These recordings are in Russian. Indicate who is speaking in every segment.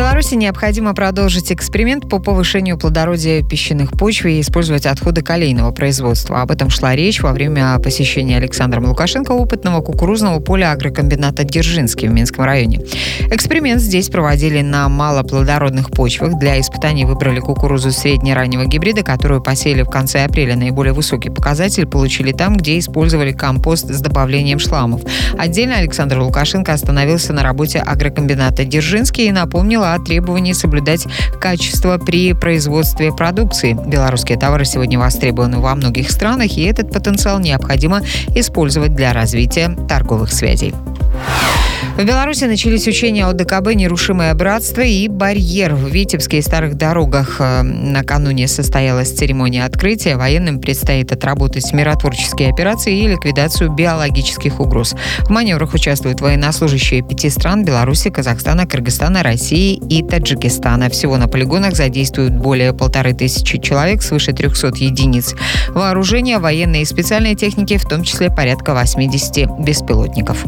Speaker 1: В Беларуси необходимо продолжить эксперимент по повышению плодородия песчаных почв и использовать отходы колейного производства. Об этом шла речь во время посещения Александром Лукашенко опытного кукурузного поля агрокомбината «Дзержинский» в Минском районе. Эксперимент здесь проводили на малоплодородных почвах. Для испытаний выбрали кукурузу средне-раннего гибрида, которую посеяли в конце апреля. Наиболее высокий показатель получили там, где использовали компост с добавлением шламов. Отдельно Александр Лукашенко остановился на работе агрокомбината «Дзержинский» и напомнил о требовании соблюдать качество при производстве продукции. Белорусские товары сегодня востребованы во многих странах, и этот потенциал необходимо использовать для развития торговых связей. В Беларуси начались учения ОДКБ «Нерушимое братство» и «Барьер». В Витебске и Старых Дорогах накануне состоялась церемония открытия. Военным предстоит отработать миротворческие операции и ликвидацию биологических угроз. В маневрах участвуют военнослужащие 5 стран – Беларуси, Казахстана, Кыргызстана, России и Таджикистана. Всего на полигонах задействуют более 1500 человек, свыше 300 единиц вооружения, военной и специальной техники, в том числе порядка 80 беспилотников.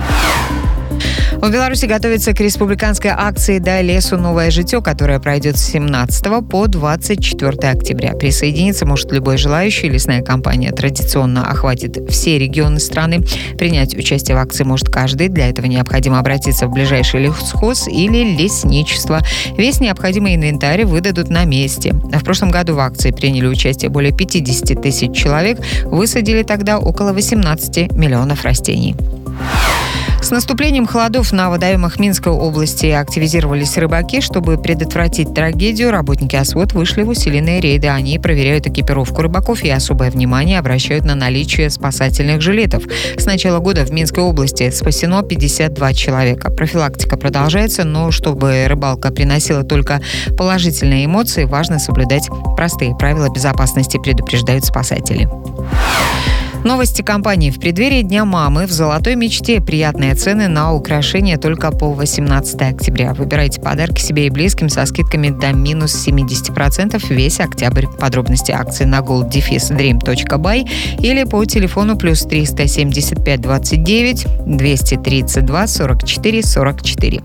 Speaker 1: В Беларуси готовится к республиканской акции «Дай лесу новое житё», которая пройдет с 17 по 24 октября. Присоединиться может любой желающий. Лесная кампания традиционно охватит все регионы страны. Принять участие в акции может каждый. Для этого необходимо обратиться в ближайший лесхоз или лесничество. Весь необходимый инвентарь выдадут на месте. В прошлом году в акции приняли участие более 50 тысяч человек. Высадили тогда около 18 миллионов растений. С наступлением холодов на водоемах Минской области активизировались рыбаки. Чтобы предотвратить трагедию, работники ОСВОД вышли в усиленные рейды. Они проверяют экипировку рыбаков и особое внимание обращают на наличие спасательных жилетов. С начала года в Минской области спасено 52 человека. Профилактика продолжается, но чтобы рыбалка приносила только положительные эмоции, важно соблюдать простые правила безопасности, предупреждают спасатели. Новости компании. В преддверии Дня мамы в «Золотой мечте» приятные цены на украшения только по 18 октября. Выбирайте подарки себе и близким со скидками до минус 70% весь октябрь. Подробности акции на gold-dream.by или по телефону плюс 375 29 232 44 44.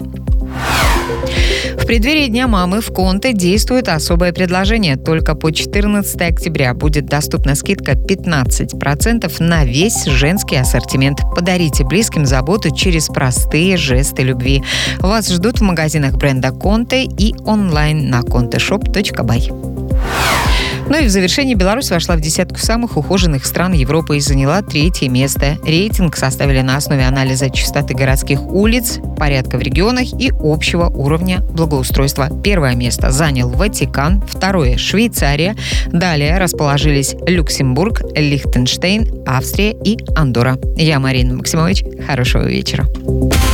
Speaker 1: В преддверии Дня мамы в Конте действует особое предложение. Только по 14 октября будет доступна скидка 15% на весь женский ассортимент. Подарите близким заботу через простые жесты любви. Вас ждут в магазинах бренда Конте и онлайн на conteshop.by. Ну и в завершении Беларусь вошла в десятку самых ухоженных стран Европы и заняла 3-е место. Рейтинг составили на основе анализа чистоты городских улиц, порядка в регионах и общего уровня благоустройства. 1-е место занял Ватикан, 2-е – Швейцария. Далее расположились Люксембург, Лихтенштейн, Австрия и Андорра. Я Марина Максимович. Хорошего вечера.